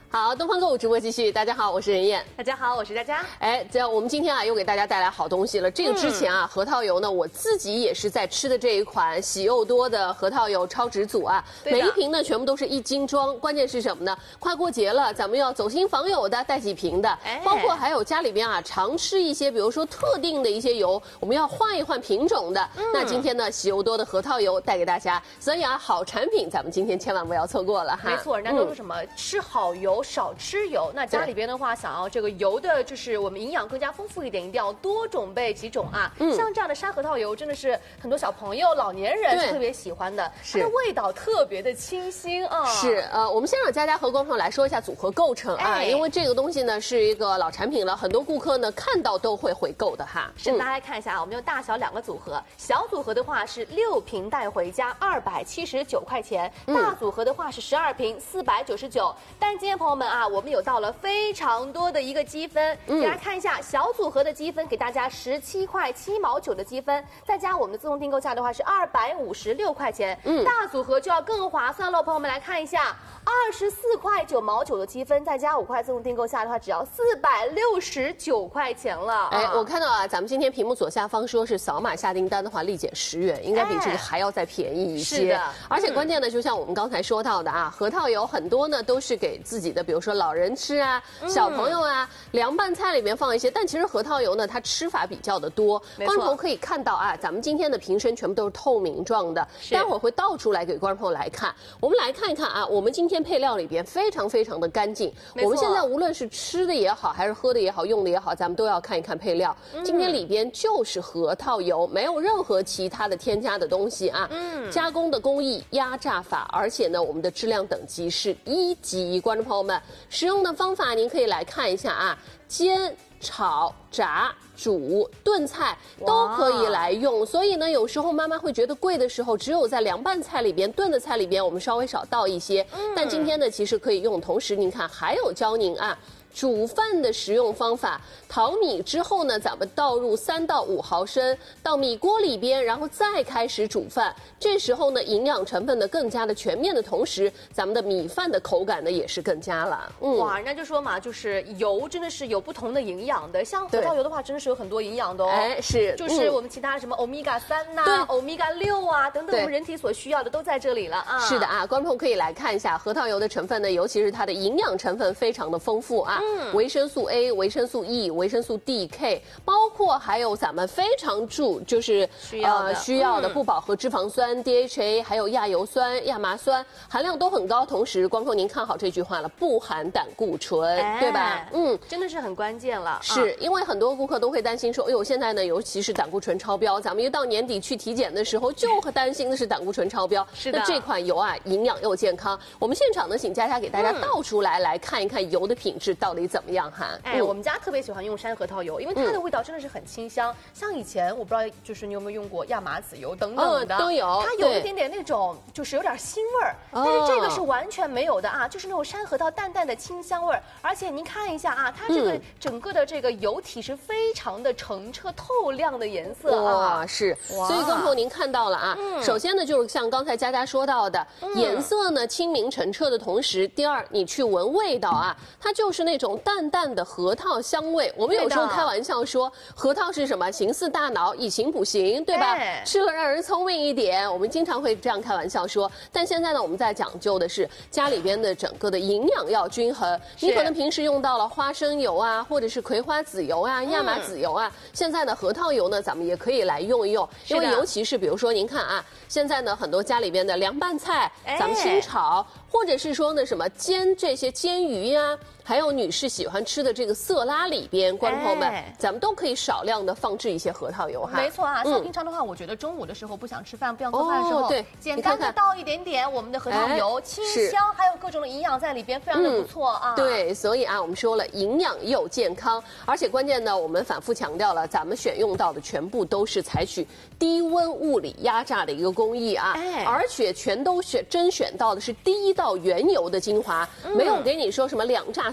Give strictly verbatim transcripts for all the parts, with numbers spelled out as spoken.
好，东方购物直播继续。大家好，我是任燕。 大家好，我是佳佳。 哎，这我们今天啊又给大家带来好东西了。这个之前啊，嗯、核桃油呢，我自己也是在吃的这一款喜又多的核桃油超值组啊。每一瓶呢全部都是一斤装。关键是什么呢？快过节了，咱们要走亲访友的带几瓶的，哎、包括还有家里边啊常吃一些，比如说特定的一些油，我们要换一换品种的。嗯、那今天呢，喜又多的核桃油带给大家。所以啊，好产品咱们今天千万不要错过了哈。 没错，人家都说什么、嗯、吃好油。少吃油，那家里边的话，想要这个油的，就是我们营养更加丰富一点，一定要多种备几种啊。嗯，像这样的山核桃油，真的是很多小朋友、老年人特别喜欢的，它的味道特别的清新啊。 是，呃，我们先让佳佳和观众来说一下组合构成啊，哎、因为这个东西呢是一个老产品了，很多顾客呢看到都会回购的哈。 是，大家来看一下啊，我们用大小两个组合，小组合的话是六瓶带回家，二百七十九块钱；大组合的话是十二瓶，四百九十九。但是今天朋友们啊，我们有到了非常多的一个积分，给大家看一下小组合的积分，给大家十七块七毛九的积分，再加我们的自动订购价的话是二百五十六块钱，嗯，大组合就要更划算了。朋友们来看一下，二十四块九毛九的积分，再加五块自动订购价的话，只要四百六十九块钱了。 哎，我看到啊，咱们今天屏幕左下方说是扫码下订单的话，立减十元，应该比这个还要再便宜一些。是的，而且关键的，就像我们刚才说到的啊，核桃油很多呢都是给自己的，比如说老人吃啊，小朋友啊，凉拌菜里面放一些，但其实核桃油呢，它吃法比较的多。观众朋友可以看到啊，咱们今天的瓶身全部都是透明状的，待会儿会倒出来给观众朋友来看。我们来看一看啊，我们今天配料里边非常非常的干净。我们现在无论是吃的也好，还是喝的也好，用的也好，咱们都要看一看配料。嗯、今天里边就是核桃油，没有任何其他的添加的东西啊。嗯，加工的工艺、压榨法，而且呢，我们的质量等级是一级。观众朋友们，使用的方法您可以来看一下啊，煎、炒、炸、煮、炖菜都可以来用。所以呢，有时候妈妈会觉得贵的时候，只有在凉拌菜里边、炖的菜里边，我们稍微少倒一些。嗯、但今天呢，其实可以用。同时，您看还有教您啊。煮饭的食用方法，淘米之后呢，咱们倒入三到五毫升到米锅里边，然后再开始煮饭。这时候呢，营养成分呢更加的全面的同时，咱们的米饭的口感呢也是更佳了。 嗯，哇，人家就说嘛，就是油真的是有不同的营养的，像核桃油的话，真的是有很多营养的哦。 哎，是， 就是我们其他什么欧米伽三呐、欧米伽六啊等等，我们人体所需要的都在这里了啊。 是的啊，观众可以来看一下核桃油的成分呢，尤其是它的营养成分非常的丰富啊。嗯，维生素 A、维生素 E、维生素 D、K， 包括还有咱们非常注就是需要的、呃、 需要的不饱和脂肪酸 D H A， 还有亚油酸、亚麻酸含量都很高。同时，观众您看好这句话了，不含胆固醇，哎、对吧？ 嗯，真的是很关键了。 是、啊、因为很多顾客都会担心说，哎呦，现在呢，尤其是胆固醇超标，咱们一到年底去体检的时候，就担心的是胆固醇超标。 是的， 那这款油啊，营养又健康。我们现场呢，请佳佳给大家倒出来、嗯、来看一看油的品质到底怎么样哈。 哎、嗯，我们家特别喜欢用山核桃油，因为它的味道真的是很清香。嗯、像以前我不知道，就是你有没有用过亚麻籽油等等的， 嗯、都有。 它有一点点那种，就是有点腥味儿，但是这个是完全没有的啊，就是那种山核桃淡淡的清香味儿。而且您看一下啊，它这个整个的这个油体是非常的澄澈透亮的颜色啊。 哇，是。所以观众您看到了啊，嗯、首先呢就是像刚才佳佳说到的，嗯、颜色呢清明澄澈的同时，第二你去闻味道啊，它就是那种淡淡的核桃香味。我们有时候开玩笑说，核桃是什么？形似大脑，以形补形，对吧？哎、吃了让人聪明一点，我们经常会这样开玩笑说。但现在呢，我们在讲究的是家里边的整个的营养要均衡。你可能平时用到了花生油啊，或者是葵花籽油啊、亚麻籽油啊，嗯、现在呢，核桃油呢，咱们也可以来用一用。因为尤其是比如说，您看啊，现在呢，很多家里边的凉拌菜，咱们清炒。哎或者是说呢，什么煎这些煎鱼呀、啊，还有女士喜欢吃的这个色拉里边，观众朋友们，哎、咱们都可以少量的放置一些核桃油哈。 没错啊，像平常的话，嗯、我觉得中午的时候不想吃饭、不想做饭的时候， 哦、对， 简单的倒一点点我们的核桃油，哎、清香，还有各种的营养在里边，非常的不错啊。 嗯、对，所以啊，我们说了，营养又健康，而且关键呢，我们反复强调了，咱们选用到的全部都是采取低温物理压榨的一个工艺啊，哎、而且全都选甄选到的是第一道原油的精华，嗯、没有给你说什么两榨、三榨。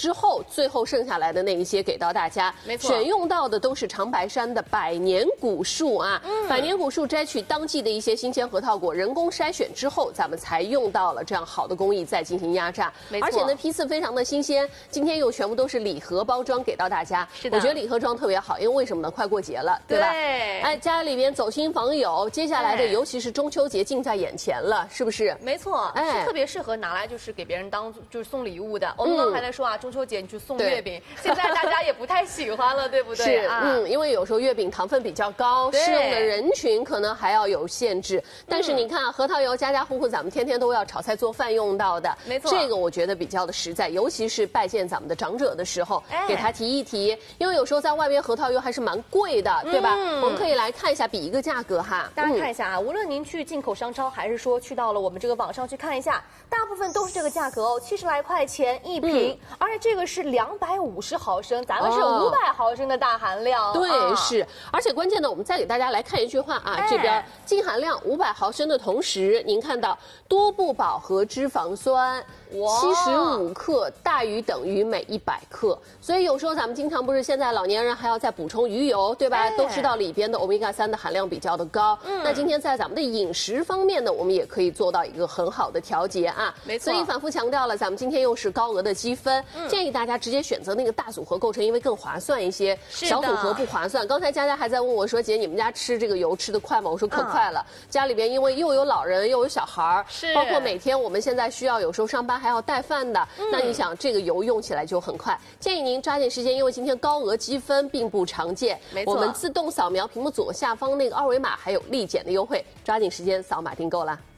之后，最后剩下来的那一些给到大家。 没错， 选用到的都是长白山的百年古树啊，嗯、百年古树摘取当季的一些新鲜核桃果，人工筛选之后，咱们才用到了这样好的工艺再进行压榨。 没错， 而且呢，批次非常的新鲜，今天又全部都是礼盒包装给到大家。 是的， 我觉得礼盒装特别好，因为为什么呢？快过节了，对吧？ 对， 哎，家里边走亲访友，接下来的尤其是中秋节近在眼前了，是不是？ 没错，哎，是特别适合拿来就是给别人当就是送礼物的。我们刚刚还在说啊，中秋节你去送月饼，现在大家也不太喜欢了，对不对？ 是，嗯，因为有时候月饼糖分比较高，适用的人群可能还要有限制。但是你看，核桃油家家户户咱们天天都要炒菜做饭用到的， 没错， 这个我觉得比较的实在，尤其是拜见咱们的长者的时候，给他提一提，因为有时候在外边核桃油还是蛮贵的，对吧？我们可以来看一下，比一个价格哈。 大家看一下啊，无论您去进口商超，还是说去到了我们这个网上去看一下，大部分都是这个价格哦，七十来块钱一瓶，而且这个是两百五十毫升，咱们是五百毫升的大含量。 对，是，而且关键呢，我们再给大家来看一句话啊，这边净含量五百毫升的同时，您看到多不饱和脂肪酸。七十五克大于等于每一百克，所以有时候咱们经常不是现在老年人还要再补充鱼油，对吧？哎、都知道里边的欧米伽三的含量比较的高。嗯，那今天在咱们的饮食方面呢，我们也可以做到一个很好的调节啊。 没错。 所以反复强调了，咱们今天又是高额的积分，嗯、建议大家直接选择那个大组合购成，因为更划算一些。小组合不划算。刚才佳佳还在问我说：“姐，你们家吃这个油吃得快吗？”我说可快了。嗯、家里边因为又有老人又有小孩，是包括每天我们现在需要有时候上班还要带饭的。那你想这个油用起来就很快，建议您抓紧时间，因为今天高额积分并不常见。 没错， 我们自动扫描屏幕左下方那个二维码，还有立减的优惠，抓紧时间扫码订购啦。